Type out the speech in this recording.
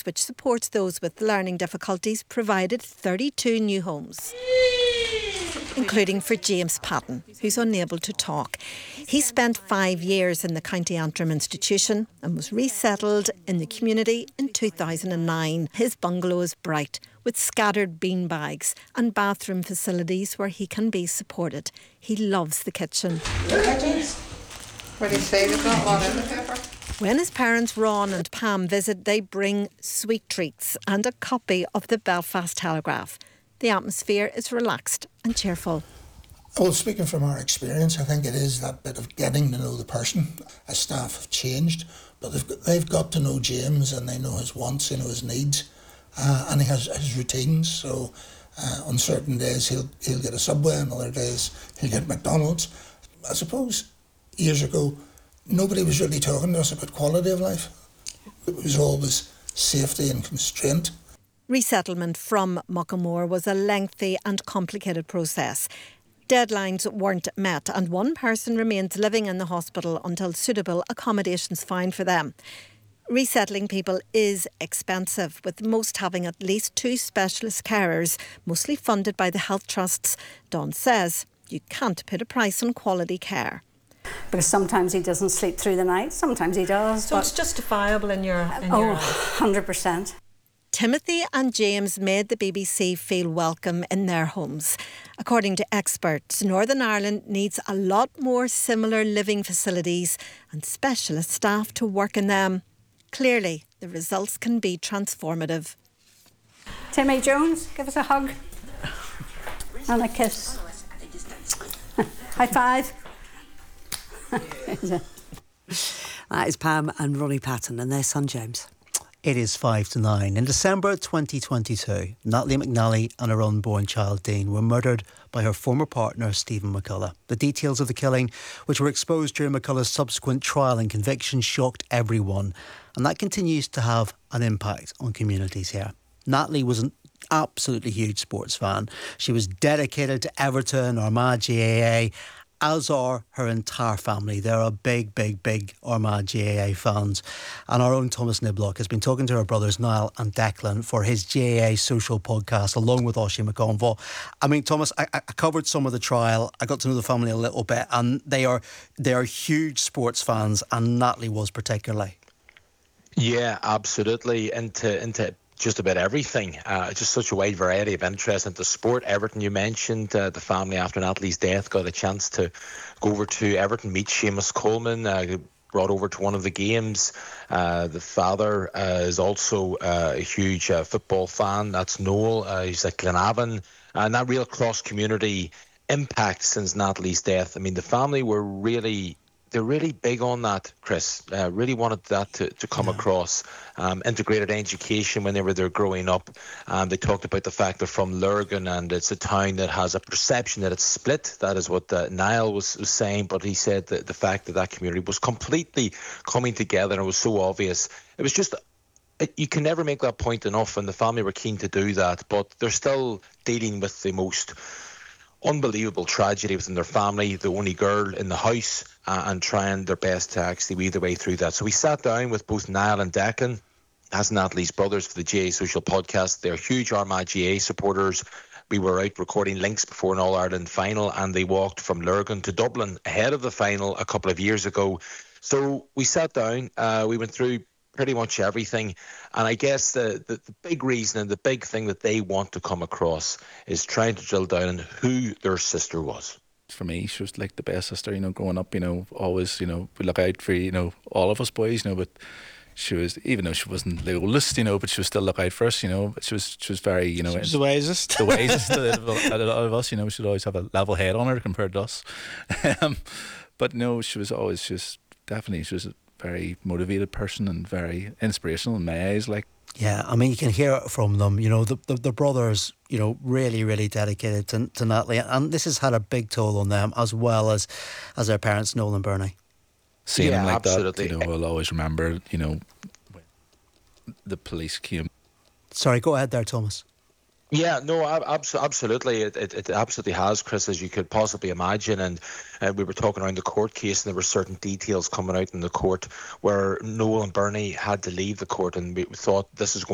which supports those with learning difficulties, provided 32 new homes, including for James Patton, who's unable to talk. He spent 5 years in the County Antrim institution and was resettled in the community in 2009. His bungalow is bright, with scattered bean bags and bathroom facilities where he can be supported. He loves the kitchen. What do you say? There's not a lot in the pepper. When his parents Ron and Pam visit, they bring sweet treats and a copy of the Belfast Telegraph. The atmosphere is relaxed and cheerful. Well, speaking from our experience, I think it is that bit of getting to know the person. As staff have changed, but they've got to know James, and they know his wants, they know his needs, and he has his routines. So on certain days he'll get a Subway, and other days he'll get McDonald's. I suppose years ago, nobody was really talking to us about quality of life. It was always safety and constraint. Resettlement from Muckamore was a lengthy and complicated process. Deadlines weren't met, and one person remains living in the hospital until suitable accommodations found for them. Resettling people is expensive, with most having at least 2 specialist carers, mostly funded by the health trusts. Dawn says you can't put a price on quality care. Because sometimes he doesn't sleep through the night, sometimes he does. So it's justifiable in your eyes? 100%. Timothy and James made the BBC feel welcome in their homes. According to experts, Northern Ireland needs a lot more similar living facilities and specialist staff to work in them. Clearly, the results can be transformative. Timmy Jones, give us a hug and a kiss. High five. That is Pam and Ronnie Patton and their son James. It is 5 to 9. In December 2022, Natalie McNally and her unborn child Dean were murdered by her former partner Stephen McCullough. The details of the killing, which were exposed during McCullough's subsequent trial and conviction, shocked everyone, and that continues to have an impact on communities here. Natalie was an absolutely huge sports fan. She was dedicated to Everton, Armagh GAA, as are her entire family. They're a big Armagh GAA fans. And our own Thomas Niblock has been talking to her brothers Niall and Declan for his GAA social podcast, along with Oisin McConville. I mean, Thomas, I covered some of the trial. I got to know the family a little bit, and they are huge sports fans, and Natalie was particularly. Yeah, absolutely. Into just about everything. Just such a wide variety of interest into sport. Everton, you mentioned, the family after Natalie's death got a chance to go over to Everton, meet Seamus Coleman, brought over to one of the games. The father is also a huge football fan. That's Noel. He's at Glenavon. And that real cross-community impact since Natalie's death. I mean, the family were they're really big on that, Chris. Really wanted that to come across. Integrated education when they were there growing up. They talked about the fact they're from Lurgan, and it's a town that has a perception that it's split. That is what Niall was saying, but he said that the fact that community was completely coming together and it was so obvious. It was just, you can never make that point enough, and the family were keen to do that, but they're still dealing with the most unbelievable tragedy within their family, the only girl in the house, and trying their best to actually weed their way through that. So we sat down with both Niall and Declan as Natalie's brothers for the GAA Social Podcast. They're huge Armagh GAA supporters. We were out recording links before an All-Ireland final, and they walked from Lurgan to Dublin ahead of the final a couple of years ago. So we sat down, we went through pretty much everything, and I guess the big reason and the big thing that they want to come across is trying to drill down on who their sister was. For me, she was like the best sister, growing up, always, we look out for, all of us boys, but she was, even though she wasn't the oldest, but she was still look out for us, but she was very, she was the wisest. The wisest out of us, we should always have a level head on her compared to us. But no, she was a very motivated person and very inspirational in my eyes, like. Yeah, I mean, you can hear it from them, the brothers, really dedicated to Natalie, and this has had a big toll on them, as well as their parents, Noel and Bernie. Seeing them like absolutely. that, I'll always remember, when the police came. Sorry, go ahead there, Thomas. Yeah, no, absolutely. It absolutely has, Chris, as you could possibly imagine. And we were talking around the court case, and there were certain details coming out in the court where Noel and Bernie had to leave the court, and we thought this is going